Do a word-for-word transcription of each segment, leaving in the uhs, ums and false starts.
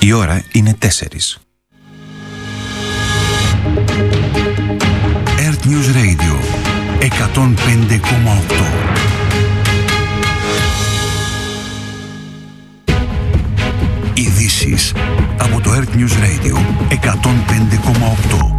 Η ώρα είναι τέσσερις. Earth News Radio εκατόν πέντε κόμμα οκτώ. Ειδήσεις από το Earth News Radio εκατόν πέντε κόμμα οκτώ.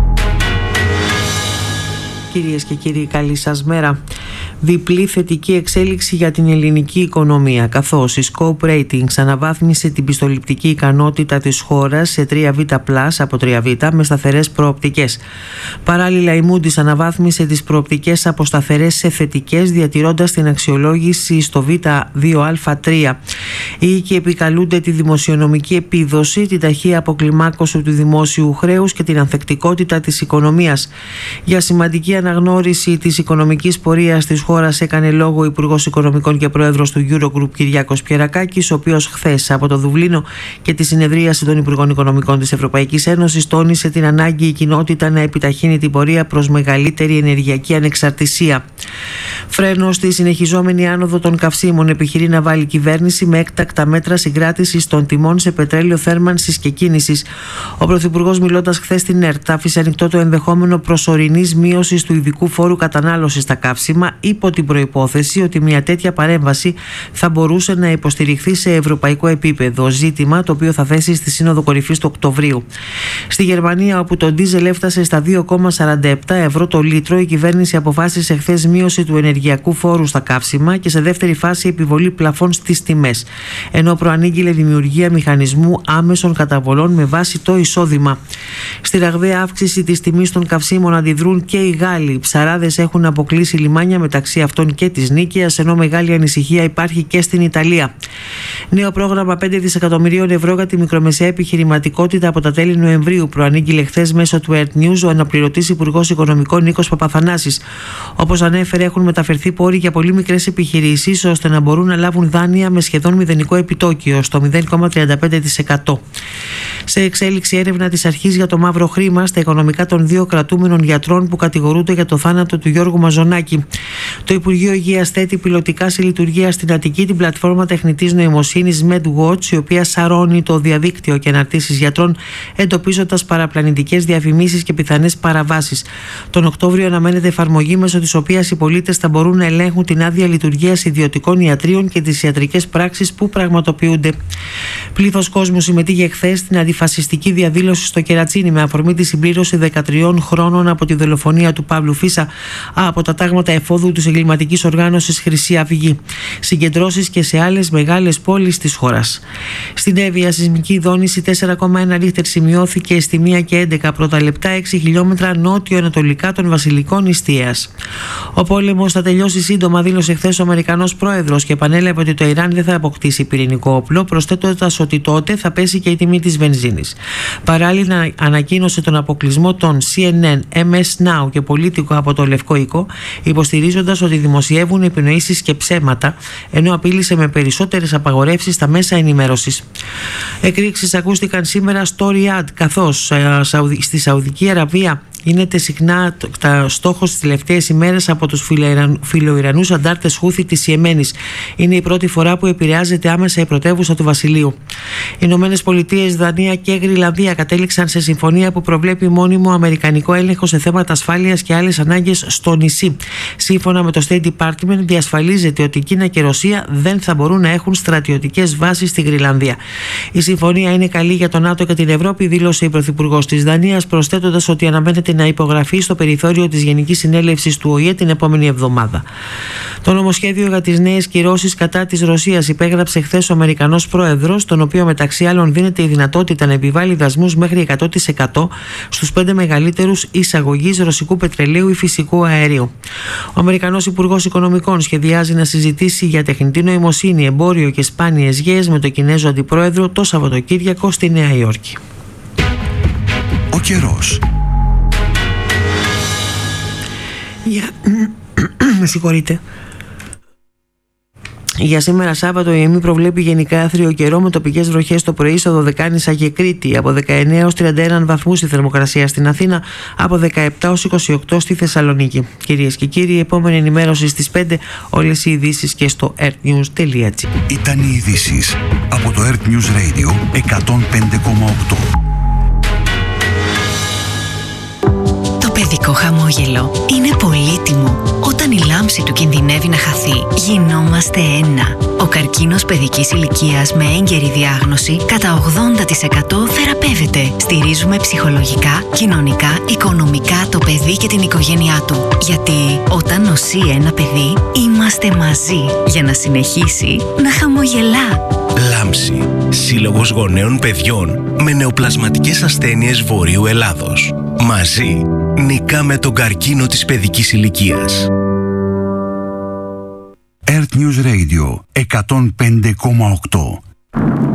Κυρίες και κύριοι, καλή σας μέρα. Διπλή θετική εξέλιξη για την ελληνική οικονομία, καθώς η Scope Ratings αναβάθμισε την πιστοληπτική ικανότητα της χώρας σε τρία β πλας από τρία β με σταθερές προοπτικές. Παράλληλα, η Moody's αναβάθμισε τις προοπτικές από σταθερές σε θετικές, διατηρώντας την αξιολόγηση στο β δύο α τρία. Οι οίκοι επικαλούνται τη δημοσιονομική επίδοση, την ταχεία αποκλιμάκωση του δημόσιου χρέους και την ανθεκτικότητα της οικονομίας. Για σημαντική αναγνώριση της οικονομικής πορείας της χώρας έκανε λόγο ο Υπουργός Οικονομικών και Πρόεδρος του Eurogroup Κυριάκος Πιερακάκης, ο οποίος χθες από το Δουβλίνο και τη συνεδρίαση των Υπουργών Οικονομικών της Ευρωπαϊκής Ένωσης τόνισε την ανάγκη η κοινότητα να επιταχύνει την πορεία προς μεγαλύτερη ενεργειακή ανεξαρτησία. Φρένο στη συνεχιζόμενη άνοδο των καυσίμων επιχειρεί να βάλει η κυβέρνηση με έκτακτα μέτρα συγκράτησης των τιμών σε πετρέλαιο θέρμανσης και κίνησης. Ο Πρωθυπουργός, μιλώντας χθες στην ΕΡΤ, άφησε ανοιχτό το ενδεχόμενο προσωρινής μείωσης του ειδικού φόρου κατανάλωσης στα καύσιμα, υπό την προϋπόθεση ότι μια τέτοια παρέμβαση θα μπορούσε να υποστηριχθεί σε ευρωπαϊκό επίπεδο, ζήτημα το οποίο θα θέσει στη Σύνοδο Κορυφής του Οκτωβρίου. Στη Γερμανία, όπου το ντίζελ έφτασε στα δύο κόμμα σαράντα επτά ευρώ το λίτρο, η κυβέρνηση αποφάσισε χθες μείωση του ενεργειακού φόρου στα καύσιμα και σε δεύτερη φάση επιβολή πλαφών στις τιμές, ενώ προανήγγειλε δημιουργία μηχανισμού άμεσων καταβολών με βάση το εισόδημα. Στη ραγδαία αύξηση της τιμής των καυσίμων αντιδρούν και οι Γάλλοι. Οι ψαράδες έχουν αποκλείσει λιμάνια, μεταξύ αυτών και της Νίκαιας, ενώ μεγάλη ανησυχία υπάρχει και στην Ιταλία. Νέο πρόγραμμα πέντε δισεκατομμυρίων ευρώ για τη μικρομεσαία επιχειρηματικότητα από τα τέλη Νοεμβρίου προανήγγειλε χθες μέσω του Earth News ο αναπληρωτής Υπουργός Οικονομικών Νίκος Παπαθανάσης. Όπως ανέφερε, έχουν μεταφερθεί πόροι για πολύ μικρές επιχειρήσεις ώστε να μπορούν να λάβουν δάνεια με σχεδόν μηδενικό επιτόκιο, στο μηδέν κόμμα τριάντα πέντε τοις εκατό. Σε εξέλιξη έρευνα της αρχής για το μαύρο χρήμα στα οικονομικά των δύο κρατούμενων γιατρών που κατηγορούνται για το θάνατο του Γιώργου Μαζονάκη. Το Υπουργείο Υγείας θέτει πιλωτικά σε λειτουργία στην Αττική την πλατφόρμα τεχνητής νοημοσύνης MedWatch, η οποία σαρώνει το διαδίκτυο και αναρτήσεις γιατρών, εντοπίζοντας παραπλανητικές διαφημίσεις και πιθανές παραβάσεις. Τον Οκτώβριο αναμένεται εφαρμογή μέσω της οποίας οι πολίτες θα μπορούν να ελέγχουν την άδεια λειτουργίας ιδιωτικών ιατρίων και τις ιατρικές πράξεις που πραγματοποιούνται. Πλήθος κόσμου συμμετείχε χθες στην αντιφασιστική διαδήλωση στο Κερατσίνι με αφορμή τη συμπλήρωση δεκατριών χρόνων από τη δολοφονία του Παύλου Φίσα από τα τάγματα εφόδου της εγκληματικής οργάνωσης Χρυσή Αυγή. Συγκεντρώσεις και σε άλλες μεγάλες πόλεις της χώρας. Στην Εύβοια, σεισμική δόνηση τέσσερα κόμμα ένα ρίχτερ σημειώθηκε στη μία και έντεκα πρώτα λεπτά, έξι χιλιόμετρα νότιο-ανατολικά των Βασιλικών Ιστίας. Ο πόλεμος θα τελειώσει σύντομα, δήλωσε χθες ο Αμερικανός πρόεδρος και επανέλαβε ότι το Ιράν δεν θα αποκτήσει πυρηνικό όπλο, προσθέτοντας ότι τότε θα πέσει και η τιμή της βενζίνης. Παράλληλα, ανακοίνωσε τον αποκλεισμό των σι εν εν, εμ ες Now και Πολίτικο από το Λευκό Οίκο, υποστηρίζοντας ότι δημοσιεύουν επινοήσεις και ψέματα, ενώ απείλησε με περισσότερες απαγορεύσεις στα μέσα ενημέρωσης. Εκρήξεις ακούστηκαν σήμερα στο Ριάντ, καθώς στη Σαουδική Αραβία γίνεται συχνά στόχος τις τελευταίες ημέρες από τους φιλοϊρανούς αντάρτες Χούθη της Ιεμένης. Είναι η πρώτη φορά που επηρεάζεται άμεσα η πρωτεύουσα του Βασιλείου. Οι Ηνωμένες Πολιτείες, Δανία και Γρυλανδία κατέληξαν σε συμφωνία που προβλέπει μόνιμο αμερικανικό έλεγχο σε θέματα ασφάλειας και άλλες ανάγκες στο νησί. Σύμφωνα με το State Department, διασφαλίζεται ότι η Κίνα και η Ρωσία δεν θα μπορούν να έχουν στρατιωτικές βάσεις στη Γρυλανδία. Η συμφωνία είναι καλή για τον ΝΑΤΟ και την Ευρώπη, δήλωσε η Πρωθυπουργός της Δανίας, προσθέτοντας ότι αναμένεται να υπογραφεί στο περιθώριο της Γενικής Συνέλευσης του Ο Η Ε την επόμενη εβδομάδα. Το νομοσχέδιο για τις νέες κυρώσεις κατά της Ρωσίας υπέγραψε χθες ο Αμερικανός Πρόεδρος, τον οποίο μεταξύ άλλων δίνεται η δυνατότητα να επιβάλλει δασμούς μέχρι εκατό τοις εκατό στους πέντε μεγαλύτερους εισαγωγείς ρωσικού πετρελαίου ή φυσικού αερίου. Ο Αμερικανός Υπουργός Οικονομικών σχεδιάζει να συζητήσει για τεχνητή νοημοσύνη, εμπόριο και σπάνιες γέες με τον Κινέζο Αντιπρόεδρο το Σαββατοκύριακο στη Νέα Υόρκη. Ο καιρός. Για... Με συγχωρείτε. Για σήμερα Σάββατο η ΕΜΗ προβλέπει γενικά άθριο καιρό με τοπικές βροχές το πρωί στο Δωδεκάνησα και Κρήτη, από δεκαεννέα έως τριάντα ένα βαθμούς η θερμοκρασία στην Αθήνα, από δεκαεπτά έως είκοσι οκτώ στη Θεσσαλονίκη. Κυρίες και κύριοι, η επόμενη ενημέρωση στις πέντε, όλες οι ειδήσεις και στο ertnews τελεία gr. Ήταν οι ειδήσεις από το Earth News Radio εκατόν πέντε κόμμα οκτώ. Το παιδικό χαμόγελο είναι πολύτιμο. Όταν η λάμψη του κινδυνεύει να χαθεί, γινόμαστε ένα. Ο καρκίνος παιδικής ηλικίας με έγκαιρη διάγνωση κατά ογδόντα τοις εκατό θεραπεύεται. Στηρίζουμε ψυχολογικά, κοινωνικά, οικονομικά το παιδί και την οικογένειά του. Γιατί όταν νοσεί ένα παιδί, είμαστε μαζί για να συνεχίσει να χαμογελά. Λάμψη. Σύλλογος Γονέων Παιδιών με νεοπλασματικές ασθένειες Βορείου Ελλάδος. Μαζί νικάμε τον καρκίνο της παιδικής ηλικίας. Earth News Radio εκατόν πέντε κόμμα οκτώ.